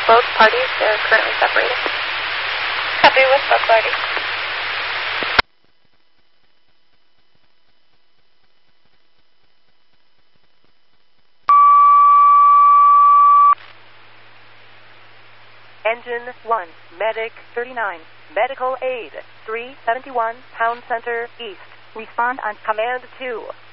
both parties. They're currently separated. Copy with both parties. Engine 1, Medic 39, Medical Aid 371, Town Center East. Respond on Command 2,